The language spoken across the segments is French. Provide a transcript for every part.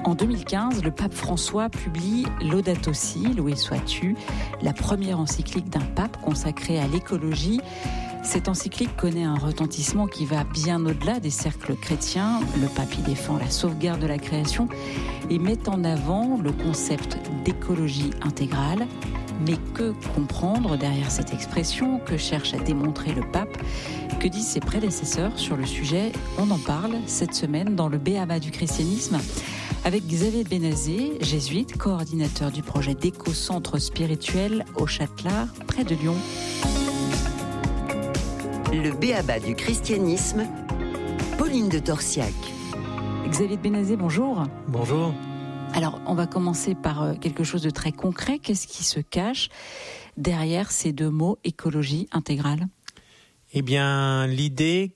En 2015, le pape François publie Laudato Si, loué sois-tu, la première encyclique d'un pape consacrée à l'écologie. Cette encyclique connaît un retentissement qui va bien au-delà des cercles chrétiens. Le pape y défend la sauvegarde de la création et met en avant le concept d'écologie intégrale. Mais que comprendre derrière cette expression? Que cherche à démontrer le pape? Que disent ses prédécesseurs sur le sujet? On en parle cette semaine dans le B.A.B.A. du christianisme avec Xavier Benazet, jésuite, coordinateur du projet d'éco-centre spirituel au Châtelard, près de Lyon. Le B.A.B.A. du christianisme, Pauline de Torsiac. Xavier Benazet, bonjour. Bonjour. Alors, on va commencer par quelque chose de très concret. Qu'est-ce qui se cache derrière ces deux mots, écologie intégrale? Eh bien, l'idée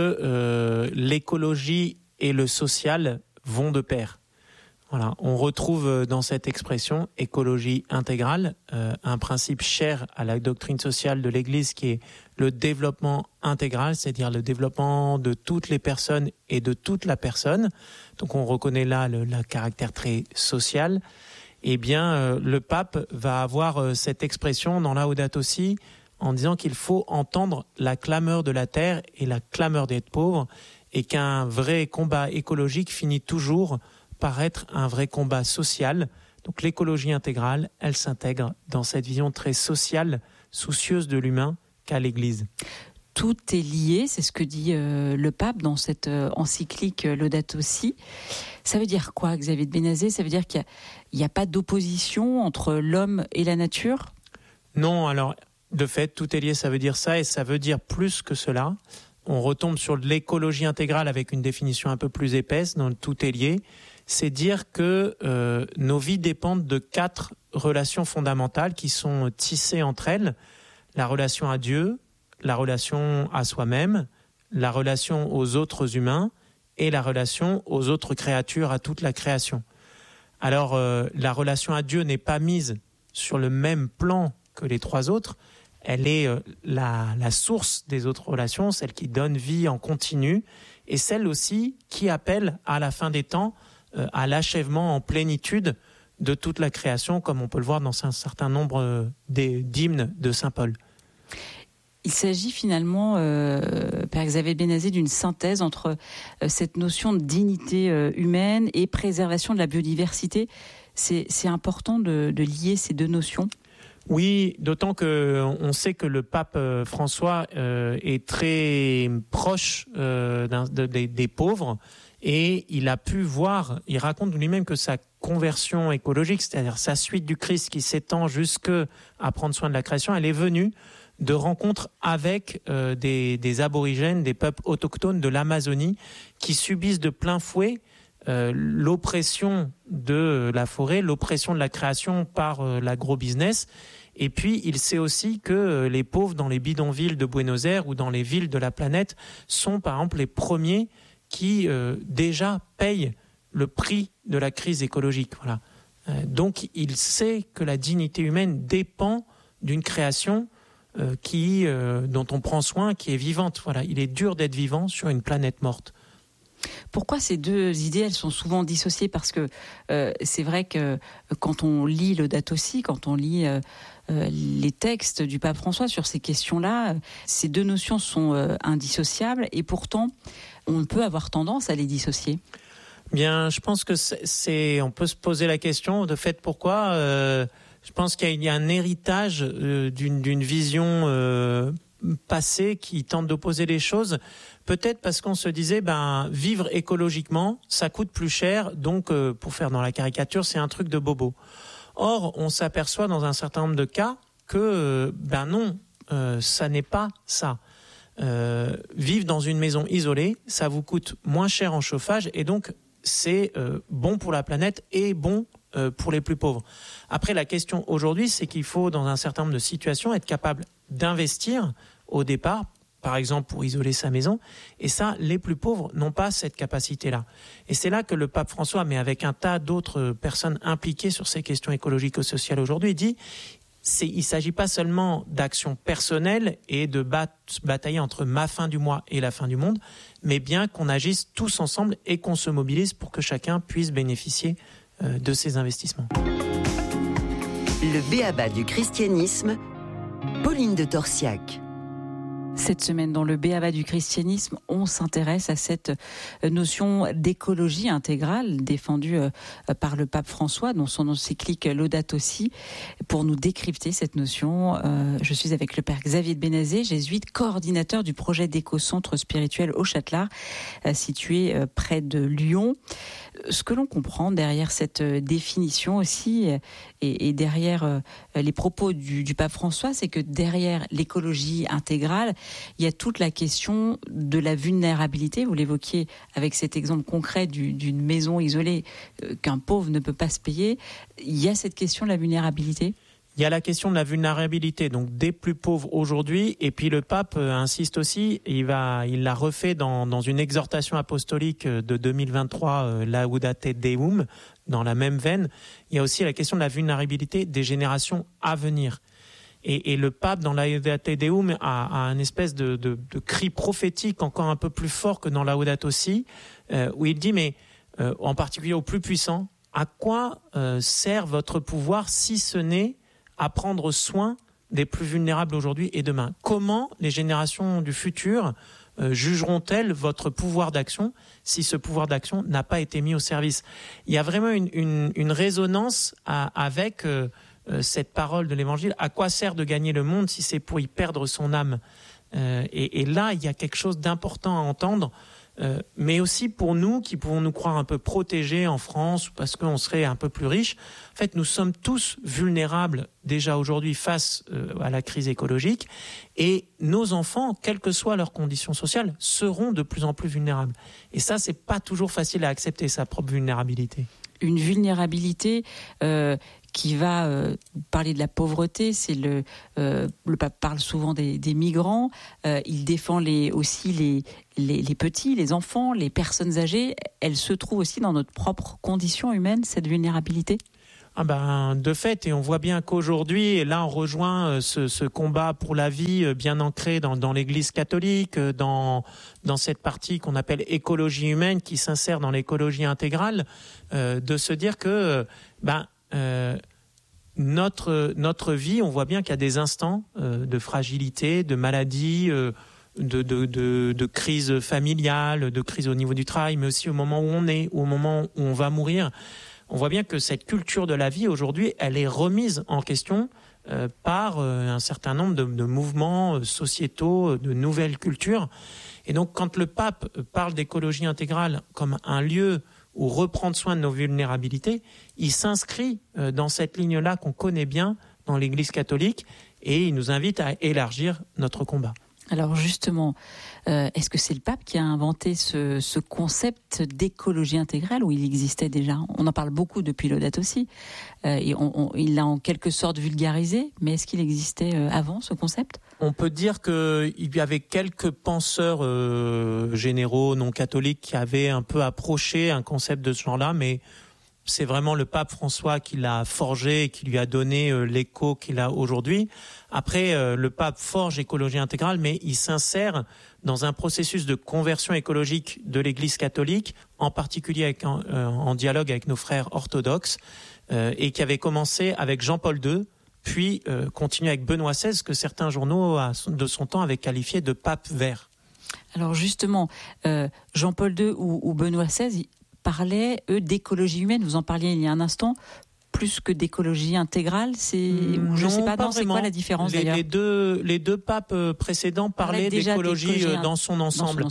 que l'écologie et le social vont de pair. Voilà, on retrouve dans cette expression écologie intégrale un principe cher à la doctrine sociale de l'Église qui est le développement intégral, c'est-à-dire le développement de toutes les personnes et de toute la personne. Donc on reconnaît là le caractère très social. Eh bien, le pape va avoir cette expression dans Laudato Si en disant qu'il faut entendre la clameur de la terre et la clameur des pauvres et qu'un vrai combat écologique finit toujours par être un vrai combat social. Donc l'écologie intégrale, elle s'intègre dans cette vision très sociale, soucieuse de l'humain qu'a l'Église. Tout est lié, c'est ce que dit le pape dans cette encyclique Laudato Si. Ça veut dire quoi, Xavier de Benazet? Ça veut dire qu'il n'y a pas d'opposition entre l'homme et la nature? Non, alors de fait, tout est lié, ça veut dire ça, et ça veut dire plus que cela. On retombe sur l'écologie intégrale avec une définition un peu plus épaisse, dans le tout est lié. C'est dire que nos vies dépendent de 4 relations fondamentales qui sont tissées entre elles. La relation à Dieu, la relation à soi-même, la relation aux autres humains et la relation aux autres créatures, à toute la création. Alors, la relation à Dieu n'est pas mise sur le même plan que les 3 autres. Elle est la source des autres relations, celle qui donne vie en continu, et celle aussi qui appelle à la fin des temps à l'achèvement en plénitude de toute la création, comme on peut le voir dans un certain nombre d'hymnes de Saint Paul. Il s'agit finalement, Père Xavier Benazet, d'une synthèse entre cette notion de dignité humaine et préservation de la biodiversité. C'est important de lier ces deux notions. Oui, d'autant qu'on sait que le pape François est très proche des pauvres et il a pu voir, il raconte lui-même que sa conversion écologique, c'est-à-dire sa suite du Christ qui s'étend jusque à prendre soin de la création, elle est venue de rencontres avec des aborigènes, des peuples autochtones de l'Amazonie qui subissent de plein fouet l'oppression de la forêt, l'oppression de la création par l'agro-business. Et puis, il sait aussi que les pauvres dans les bidonvilles de Buenos Aires ou dans les villes de la planète sont, par exemple, les premiers qui déjà payent le prix de la crise écologique. Voilà. Donc, il sait que la dignité humaine dépend d'une création dont on prend soin, qui est vivante. Voilà. Il est dur d'être vivant sur une planète morte. Pourquoi ces deux idées, elles sont souvent dissociées? Parce que c'est vrai que quand on lit Laudato Si, quand on lit les textes du pape François sur ces questions-là, ces deux notions sont indissociables et pourtant on peut avoir tendance à les dissocier. Bien, je pense que on peut se poser la question de fait pourquoi. Je pense qu'il y a un héritage d'une vision passée qui tente d'opposer les choses. Peut-être parce qu'on se disait, vivre écologiquement, ça coûte plus cher, donc pour faire dans la caricature, c'est un truc de bobo. Or, on s'aperçoit dans un certain nombre de cas que, non, ça n'est pas ça. Vivre dans une maison isolée, ça vous coûte moins cher en chauffage et donc c'est bon pour la planète et bon pour les plus pauvres. Après, la question aujourd'hui, c'est qu'il faut, dans un certain nombre de situations, être capable d'investir au départ, par exemple pour isoler sa maison, et ça, les plus pauvres n'ont pas cette capacité-là. Et c'est là que le pape François, mais avec un tas d'autres personnes impliquées sur ces questions écologiques et sociales aujourd'hui, dit il ne s'agit pas seulement d'action personnelle et de batailler entre ma fin du mois et la fin du monde, mais bien qu'on agisse tous ensemble et qu'on se mobilise pour que chacun puisse bénéficier de ces investissements. Le b.a.-ba du christianisme, Pauline de Torsiac. Cette semaine, dans le b.a.-ba du christianisme, on s'intéresse à cette notion d'écologie intégrale défendue par le pape François dans son encyclique Laudato Si. Pour nous décrypter cette notion, je suis avec le père Xavier de Bénazet, jésuite, coordinateur du projet d'éco-centre spirituel au Châtelard, situé près de Lyon. Ce que l'on comprend derrière cette définition aussi et derrière les propos du pape François, c'est que derrière l'écologie intégrale, il y a toute la question de la vulnérabilité. Vous l'évoquiez avec cet exemple concret d'une maison isolée qu'un pauvre ne peut pas se payer. Il y a cette question de la vulnérabilité. Il y a la question de la vulnérabilité, donc des plus pauvres aujourd'hui. Et puis le pape insiste aussi, il l'a refait dans une exhortation apostolique de 2023, Laudate Deum, dans la même veine. Il y a aussi la question de la vulnérabilité des générations à venir. Et le pape, dans Laudate Deum, a un espèce de cri prophétique encore un peu plus fort que dans Laudato Si, où il dit, mais en particulier aux plus puissants, à quoi sert votre pouvoir si ce n'est à prendre soin des plus vulnérables aujourd'hui et demain? Comment les générations du futur jugeront-elles votre pouvoir d'action si ce pouvoir d'action n'a pas été mis au service? Il y a vraiment une résonance avec cette parole de l'Évangile. À quoi sert de gagner le monde si c'est pour y perdre son âme? Et là, il y a quelque chose d'important à entendre, mais aussi pour nous qui pouvons nous croire un peu protégés en France parce qu'on serait un peu plus riches. En fait, nous sommes tous vulnérables déjà aujourd'hui face à la crise écologique, et nos enfants, quelles que soient leurs conditions sociales, seront de plus en plus vulnérables. Et ça, c'est pas toujours facile à accepter, sa propre vulnérabilité. Une vulnérabilité qui va parler de la pauvreté. C'est le pape parle souvent des migrants. Il défend aussi les petits, les enfants, les personnes âgées. Elle se trouve aussi dans notre propre condition humaine, cette vulnérabilité. De fait, et on voit bien qu'aujourd'hui, et là on rejoint ce combat pour la vie bien ancré dans l'Église catholique, dans cette partie qu'on appelle écologie humaine, qui s'insère dans l'écologie intégrale, de se dire que notre vie, on voit bien qu'il y a des instants de fragilité, de maladie, de crise familiale, de crise au niveau du travail, mais aussi au moment où on est, au moment où on va mourir. On voit bien que cette culture de la vie aujourd'hui, elle est remise en question par un certain nombre de mouvements sociétaux, de nouvelles cultures. Et donc, quand le pape parle d'écologie intégrale comme un lieu où reprendre soin de nos vulnérabilités, il s'inscrit dans cette ligne-là qu'on connaît bien dans l'Église catholique, et il nous invite à élargir notre combat. Alors justement, est-ce que c'est le pape qui a inventé ce concept d'écologie intégrale, ou il existait déjà? On en parle beaucoup depuis Laudato Si, et il l'a en quelque sorte vulgarisé, mais est-ce qu'il existait avant ce concept? On peut dire qu'il y avait quelques penseurs généraux non catholiques qui avaient un peu approché un concept de ce genre-là, mais c'est vraiment le pape François qui l'a forgé et qui lui a donné l'écho qu'il a aujourd'hui. Après, le pape forge écologie intégrale, mais il s'insère dans un processus de conversion écologique de l'Église catholique, en particulier en dialogue avec nos frères orthodoxes, et qui avait commencé avec Jean-Paul II, puis continué avec Benoît XVI, que certains journaux de son temps avaient qualifié de pape vert. Alors justement, Jean-Paul II ou Benoît XVI parlaient, eux, d'écologie humaine. Vous en parliez il y a un instant. Plus que d'écologie intégrale, c'est quoi la différence d'ailleurs? Les deux papes précédents parlaient d'écologie dans son ensemble.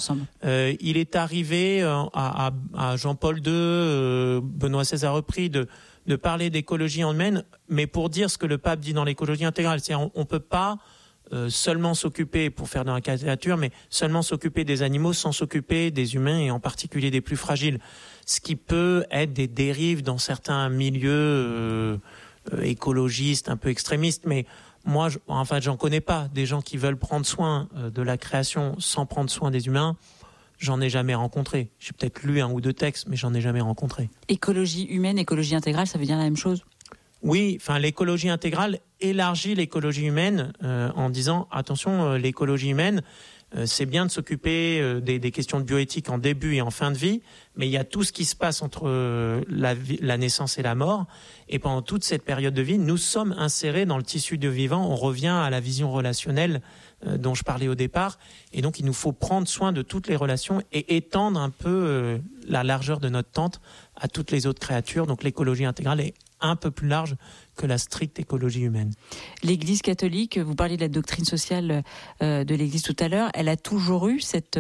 Il est arrivé à Jean-Paul II, Benoît XVI a repris de parler d'écologie humaine, mais pour dire ce que le pape dit dans l'écologie intégrale, c'est-à-dire on peut pas seulement s'occuper, pour faire dans la caricature, mais seulement s'occuper des animaux sans s'occuper des humains, et en particulier des plus fragiles. Ce qui peut être des dérives dans certains milieux écologistes, un peu extrémistes, mais moi, j'en connais pas des gens qui veulent prendre soin de la création sans prendre soin des humains. J'en ai jamais rencontré. J'ai peut-être lu un ou deux textes, mais j'en ai jamais rencontré. Écologie humaine, écologie intégrale, ça veut dire la même chose? Oui, enfin l'écologie intégrale élargit l'écologie humaine en disant attention, l'écologie humaine, c'est bien de s'occuper des questions de bioéthique en début et en fin de vie, mais il y a tout ce qui se passe entre la naissance et la mort. Et pendant toute cette période de vie, nous sommes insérés dans le tissu du vivant. On revient à la vision relationnelle dont je parlais au départ. Et donc, il nous faut prendre soin de toutes les relations et étendre un peu la largeur de notre tente à toutes les autres créatures. Donc, l'écologie intégrale est un peu plus large que la stricte écologie humaine. L'Église catholique, vous parliez de la doctrine sociale de l'Église tout à l'heure, elle a toujours eu cette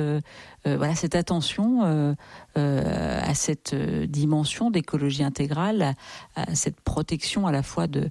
attention à cette dimension d'écologie intégrale, à cette protection à la fois de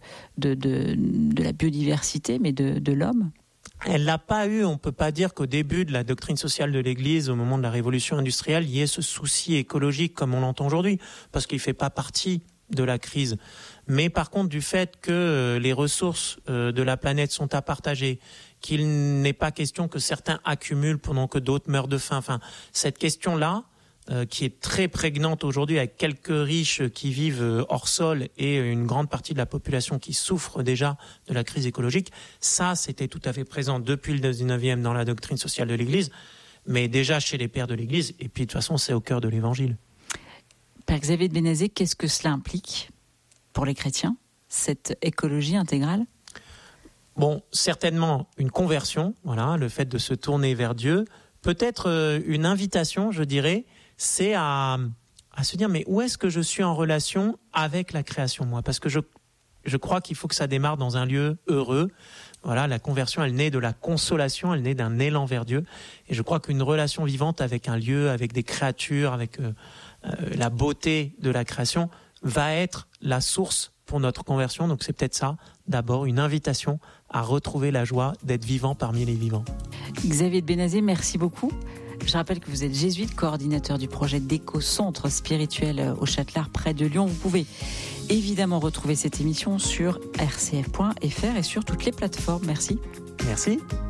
la biodiversité, mais de l'homme. Elle l'a pas eu. On peut pas dire qu'au début de la doctrine sociale de l'Église, au moment de la révolution industrielle, il y ait ce souci écologique comme on l'entend aujourd'hui, parce qu'il fait pas partie de la crise. Mais par contre, du fait que les ressources de la planète sont à partager, qu'il n'est pas question que certains accumulent pendant que d'autres meurent de faim. Enfin, cette question-là, qui est très prégnante aujourd'hui avec quelques riches qui vivent hors sol et une grande partie de la population qui souffre déjà de la crise écologique, ça, c'était tout à fait présent depuis le 19e dans la doctrine sociale de l'Église, mais déjà chez les pères de l'Église. Et puis, de toute façon, c'est au cœur de l'Évangile. Père Xavier de Bénazet, qu'est-ce que cela implique pour les chrétiens, cette écologie intégrale ? Bon, certainement une conversion, voilà, le fait de se tourner vers Dieu. Peut-être une invitation, je dirais, c'est à se dire, mais où est-ce que je suis en relation avec la création, moi ? Parce que je crois qu'il faut que ça démarre dans un lieu heureux. Voilà, la conversion, elle naît de la consolation, elle naît d'un élan vers Dieu. Et je crois qu'une relation vivante avec un lieu, avec des créatures, avec la beauté de la création, va être la source pour notre conversion. Donc c'est peut-être ça, d'abord, une invitation à retrouver la joie d'être vivant parmi les vivants. Xavier de Bénazet, merci beaucoup. Je rappelle que vous êtes jésuite, coordinateur du projet d'éco-centre spirituel au Châtelard, près de Lyon. Vous pouvez évidemment retrouver cette émission sur rcf.fr et sur toutes les plateformes. Merci. Merci.